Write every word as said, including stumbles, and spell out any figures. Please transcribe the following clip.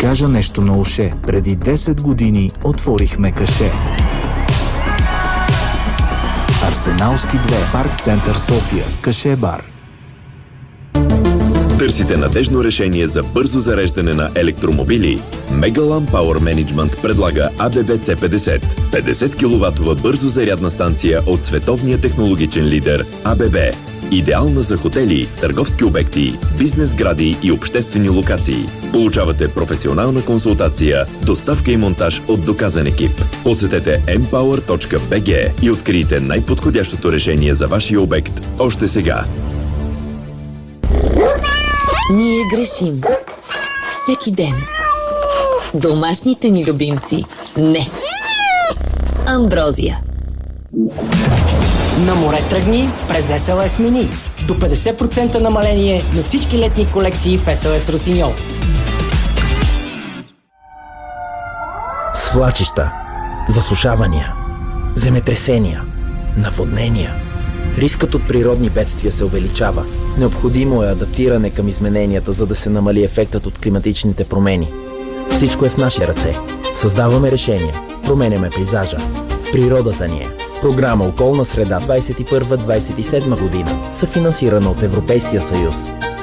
кажа нещо на уше. Преди десет години отворихме каше. Арсеналски две, Парк център София, Каше бар. Търсите надежно решение за бързо зареждане на електромобили? Megalan Power Management предлага А Б Б С петдесет. петдесет киловатова бързо зарядна станция от световния технологичен лидер А Б Б. Идеална за хотели, търговски обекти, бизнес сгради и обществени локации. Получавате професионална консултация, доставка и монтаж от доказан екип. Посетете ем пауър точка би джи и открийте най-подходящото решение за вашия обект още сега. Ние грешим. Всеки ден. Домашните ни любимци не. Амброзия. На море тръгни през Ес Ел Ес Мини. До петдесет процента намаление на всички летни колекции в Ес Ел Ес Росиньол. Свлачища, засушавания, земетресения, наводнения. Рискът от природни бедствия се увеличава. Необходимо е адаптиране към измененията, за да се намали ефектът от климатичните промени. Всичко е в наши ръце. Създаваме решения, променяме пейзажа. В природата ни е. Програма Околна среда двадесет и първа - двадесет и седма година, съфинансирана от Европейския съюз.